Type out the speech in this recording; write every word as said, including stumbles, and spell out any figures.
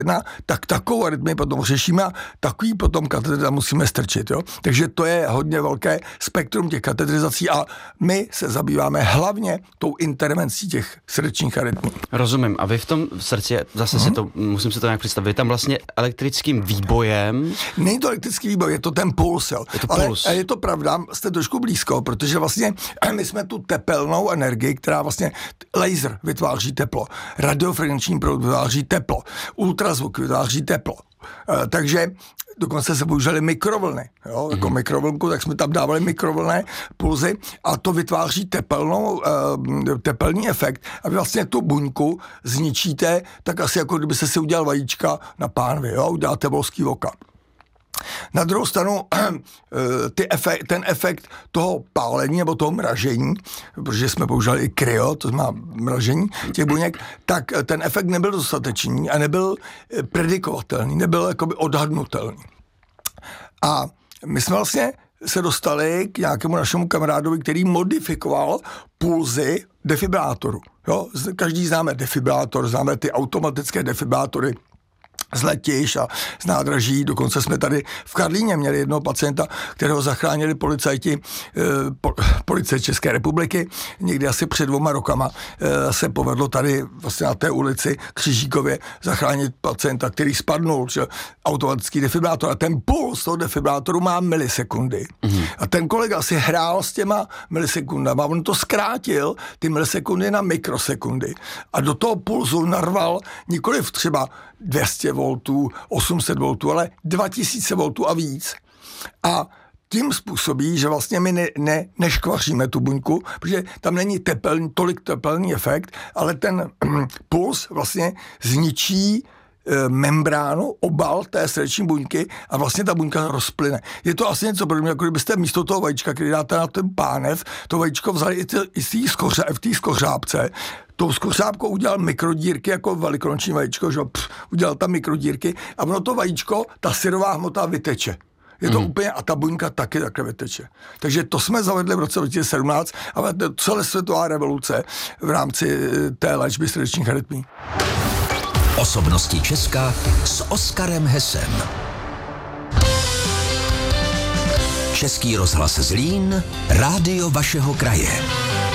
jedna, tak takovou arytmii potom řešíme a takový potom katedra musíme strčit. Jo? Takže to je hodně velké spektrum těch katedrizací a my se zabýváme hlavně tou intervencí těch srdečních arytmí. Rozumím. A vy v tom srdci, zase hmm. si to, musím si to nějak představit, vy tam vlastně elektrickým výbojem... Není to elektrický výboj, je to ten puls, jo. Je to ale puls. je to pravda, jste trošku blízko, protože vlastně my jsme tu tepelnou energii, která vlastně laser vytváří teplo, radiofrekvenční proud vytváří teplo, ultrazvuk vytváří teplo. Uh, takže dokonce se používaly mikrovlny, jo, jako mm-hmm. mikrovlnku, tak jsme tam dávali mikrovlné pulzy a to vytváří tepelnou, uh, tepelný efekt a vy vlastně tu buňku zničíte, tak asi jako kdyby se si udělal vajíčka na pánvi, jo, uděláte volský oka. Na druhou stranu ty efekt, ten efekt toho pálení nebo toho mražení, protože jsme používali i kryo, to znamená mražení těch buněk, tak ten efekt nebyl dostatečný a nebyl predikovatelný, nebyl jakoby odhadnutelný. A my jsme vlastně se dostali k nějakému našemu kamarádovi, který modifikoval pulzy defibrilátoru. Jo? Každý známe defibrilátor, známe ty automatické defibrilátory z letišť a z nádraží. Dokonce jsme tady v Karlíně měli jednoho pacienta, kterého zachránili policajti po, policie České republiky. Někdy asi před dvoma rokama se povedlo tady vlastně na té ulici Křižíkově zachránit pacienta, který spadnul, že automatický defibrilátor. A ten puls toho defibrilátoru má milisekundy. Mm-hmm. A ten kolega si hrál s těma milisekundama. On to zkrátil, ty milisekundy na mikrosekundy. A do toho pulzu narval nikoliv třeba dvě stě voltů, osm set voltů, ale dva tisíce voltů a víc. A tím způsobí, že vlastně my ne, ne, neškvaříme tu buňku, protože tam není tepelný, tolik tepelný efekt, ale ten mm, puls vlastně zničí e, membránu, obal té srdeční buňky a vlastně ta buňka rozplyne. Je to asi něco podobného, jako kdybyste místo toho vajíčka, který dáte na ten pánev, to vajíčko vzali i, t- i z té skoře, v té skořápce, tou skořápkou udělal mikrodírky, jako velikonoční vajíčko, že pff, udělal tam mikrodírky a ono to vajíčko, ta syrová hmota vyteče. Je to mm. úplně, a ta buňka taky takhle vyteče. Takže to jsme zavedli v roce dva tisíce sedmnáct, ale to je celosvětová revoluce v rámci té léčby srdečních arytmí. Osobnosti Česka s Oskarem Hesem. Český rozhlas Zlín, rádio vašeho kraje.